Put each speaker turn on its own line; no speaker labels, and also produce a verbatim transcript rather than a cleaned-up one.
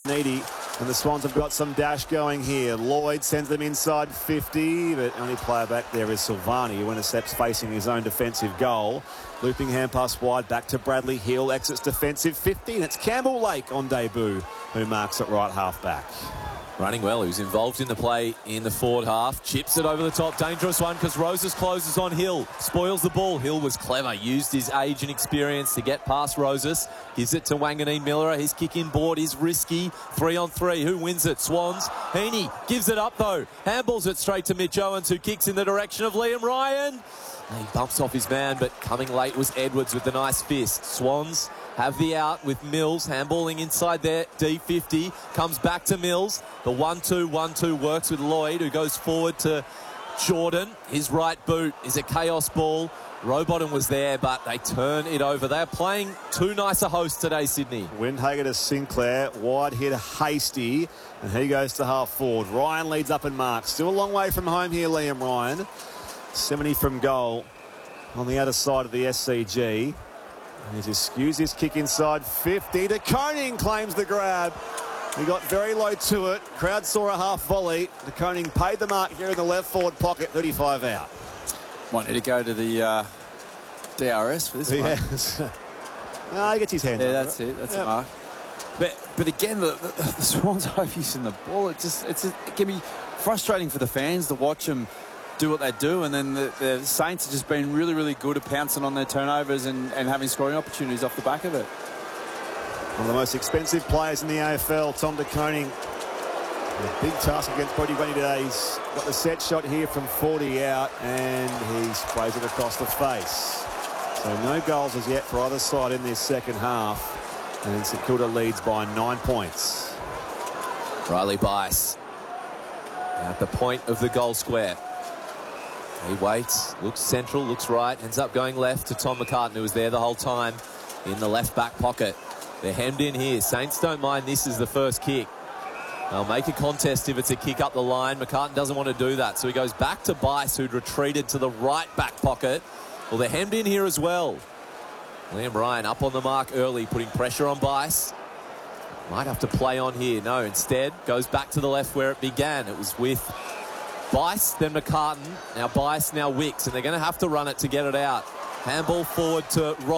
needy. And the Swans have got some dash going here. Lloyd sends them inside fifty, but only player back there is Silvani, who intercepts facing his own defensive goal. Looping hand pass wide, back to Bradley Hill, exits defensive fifty, and it's Campbell Lake on debut, who marks at right half back.
Running well, he was involved in the play in the forward half. Chips it over the top, dangerous one because Roses closes on Hill. Spoils the ball. Hill was clever, used his age and experience to get past Roses. Gives it to Wanganeen Miller. His kick in board is risky. Three on three. Who wins it? Swans. Heaney gives it up though. Handballs it straight to Mitch Owens, who kicks in the direction of Liam Ryan. He bumps off his man, but coming late was Edwards with the nice fist. Swans have the out with Mills, handballing inside there, D fifty, comes back to Mills. The one two one two works with Lloyd, who goes forward to Jordan. His right boot is a chaos ball. Rowbottom was there, but they turn it over. They're playing too nice a host today, Sydney.
Windhager to Sinclair, wide hit Hasty, and he goes to half forward. Ryan leads up and marks. Still a long way from home here, Liam Ryan. seventy from goal on the other side of the S C G. He just skews his kick inside fifty. De Koning claims the grab. He got very low to it. Crowd saw a half volley. De Koning paid the mark here in the left forward pocket. thirty-five out.
Might need to go to the uh, D R S for this one.
Yes. No, he gets his hand
Yeah,
over
that's
it.
it. That's
Yep.
a mark. But but again, the, the, the Swans are using the ball. It just it's it can be frustrating for the fans to watch them do what they do, and then the, the Saints have just been really, really good at pouncing on their turnovers and, and having scoring opportunities off the back of it.
One of the most expensive players in the A F L, Tom De Koning. A big task against Brodie Grundy today. He's got the set shot here from forty out, and he sprays it across the face. So no goals as yet for either side in this second half. And St Kilda leads by nine points.
Riley Bice at the point of the goal square. He waits, looks central, looks right, ends up going left to Tom McCartan, who was there the whole time in the left back pocket. They're hemmed in here. Saints don't mind this is the first kick. They'll make a contest if it's a kick up the line. McCartan doesn't want to do that, so he goes back to Bice, who'd retreated to the right back pocket. Well, they're hemmed in here as well. Liam Ryan up on the mark early, putting pressure on Bice. Might have to play on here. No, instead goes back to the left where it began. It was with Bice, then McCartan. Now Bice, now Wicks, and they're going to have to run it to get it out. Handball forward to Ross.